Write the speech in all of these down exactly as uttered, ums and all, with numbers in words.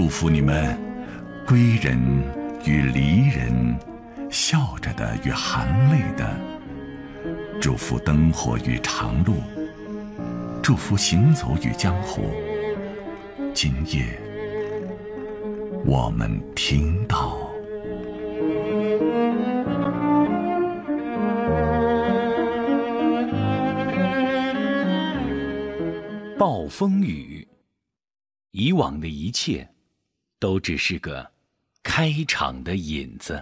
福你们，归人与离人，笑着的与含泪的，祝福灯火与长路，祝福行走与江湖。今夜，我们听到。 暴风雨，以往的一切都只是个开场的引子。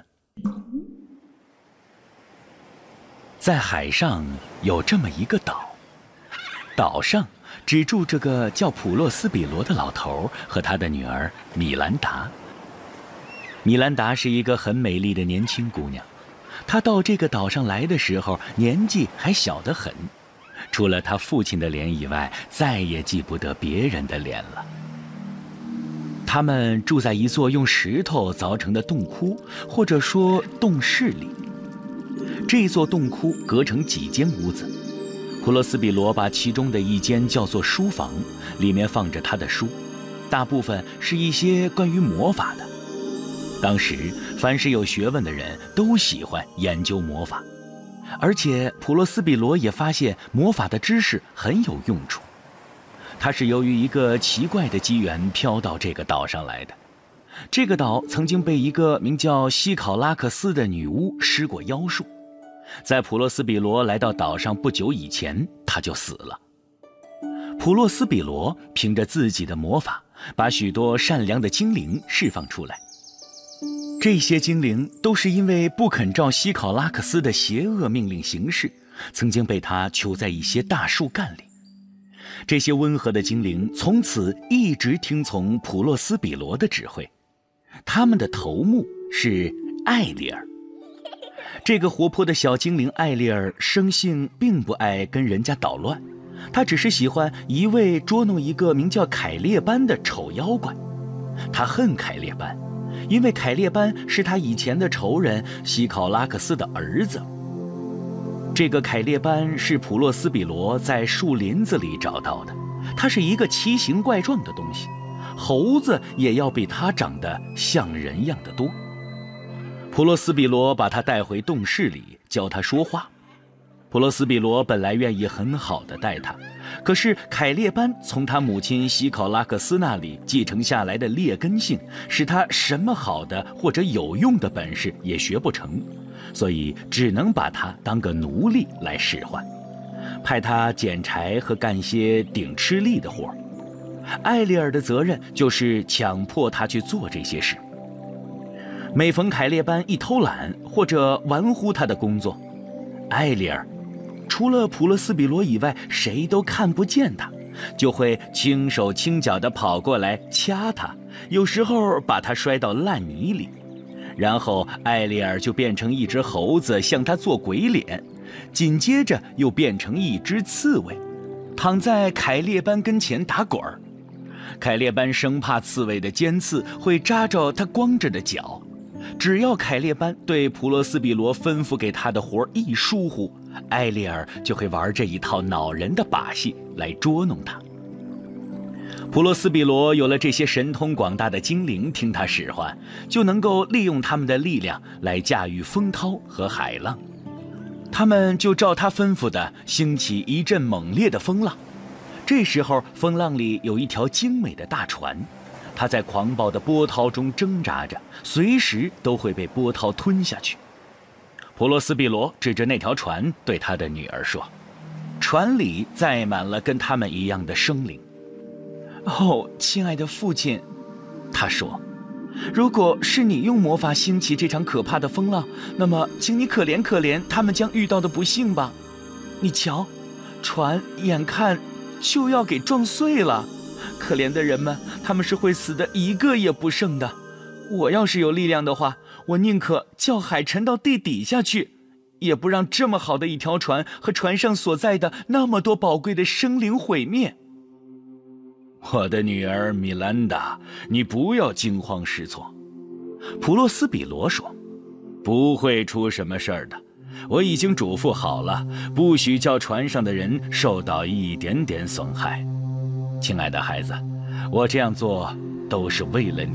在海上有这么一个岛，岛上只住着个叫普洛斯比罗的老头和他的女儿米兰达。米兰达是一个很美丽的年轻姑娘，她到这个岛上来的时候年纪还小得很，除了她父亲的脸以外，再也记不得别人的脸了。他们住在一座用石头凿成的洞窟，或者说洞室里。这座洞窟隔成几间屋子，普洛斯比罗把其中的一间叫做书房，里面放着他的书，大部分是一些关于魔法的。当时凡是有学问的人都喜欢研究魔法，而且普洛斯比罗也发现魔法的知识很有用处。他是由于一个奇怪的机缘飘到这个岛上来的。这个岛曾经被一个名叫西考拉克斯的女巫施过妖术，在普洛斯比罗来到岛上不久以前，他就死了。普洛斯比罗凭着自己的魔法，把许多善良的精灵释放出来。这些精灵都是因为不肯照西考拉克斯的邪恶命令行事，曾经被他囚在一些大树干里。这些温和的精灵从此一直听从普洛斯比罗的指挥。他们的头目是艾丽尔。这个活泼的小精灵艾丽尔生性并不爱跟人家捣乱，他只是喜欢一味捉弄一个名叫凯列班的丑妖怪。他恨凯列班，因为凯列班是他以前的仇人西考拉克斯的儿子。这个凯列班是普洛斯比罗在树林子里找到的，它是一个奇形怪状的东西，猴子也要比它长得像人样的多。普洛斯比罗把他带回洞室里，教他说话。普洛斯比罗本来愿意很好的待他，可是凯列班从他母亲西考拉克斯那里继承下来的劣根性，使他什么好的或者有用的本事也学不成，所以只能把他当个奴隶来使唤，派他捡柴和干些顶吃力的活。艾丽尔的责任就是强迫他去做这些事。每逢凯列班一偷懒或者玩忽他的工作，艾丽尔除了普洛斯比罗以外谁都看不见他，就会轻手轻脚地跑过来掐他，有时候把他摔到烂泥里，然后艾丽尔就变成一只猴子向他做鬼脸，紧接着又变成一只刺猬，躺在凯列班跟前打滚儿。凯列班生怕刺猬的尖刺会扎着他光着的脚，只要凯列班对普洛斯比罗吩咐给他的活一疏忽，艾丽尔就会玩这一套恼人的把戏来捉弄他。普洛斯比罗有了这些神通广大的精灵听他使唤，就能够利用他们的力量来驾驭风涛和海浪。他们就照他吩咐的兴起一阵猛烈的风浪。这时候风浪里有一条精美的大船，它在狂暴的波涛中挣扎着，随时都会被波涛吞下去。普洛斯比罗指着那条船对他的女儿说，船里载满了跟他们一样的生灵。哦，亲爱的父亲，他说，如果是你用魔法兴起这场可怕的风浪，那么请你可怜可怜他们将遇到的不幸吧。你瞧，船眼看就要给撞碎了，可怜的人们，他们是会死的一个也不剩的。我要是有力量的话，我宁可叫海沉到地底下去，也不让这么好的一条船和船上所在的那么多宝贵的生灵毁灭。我的女儿米兰达，你不要惊慌失措。普洛斯比罗说，不会出什么事儿的，我已经嘱咐好了，不许叫船上的人受到一点点损害。亲爱的孩子，我这样做都是为了你。